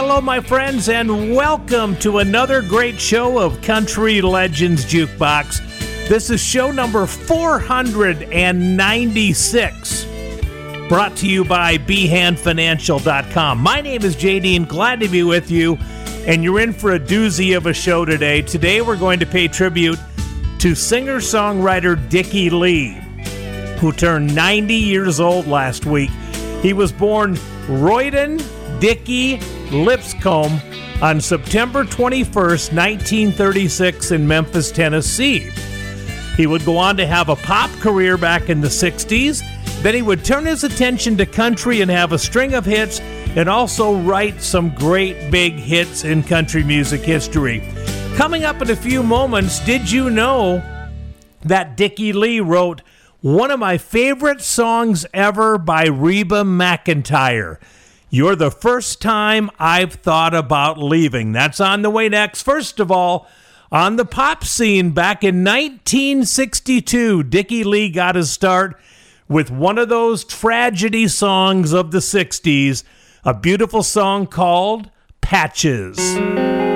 hello, my friends, and welcome to another great show of Country Legends Jukebox. This is show number 496, brought to you by BeHandFinancial.com. My name is JD, and glad to be with you, and you're in for a doozy of a show today. Today, we're going to pay tribute to singer-songwriter Dickie Lee, who turned 90 years old last week. He was born Royden Dickie Lipscomb on September 21st, 1936 in Memphis, Tennessee. He would go on to have a pop career back in the 60s. Then he would turn his attention to country and have a string of hits and also write some great big hits in country music history. Coming up in a few moments, did you know that Dickie Lee wrote one of my favorite songs ever by Reba McEntire? You're the first time I've thought about leaving. That's on the way next. First of all, on the pop scene back in 1962, Dickie Lee got his start with one of those tragedy songs of the 60s, a beautiful song called Patches.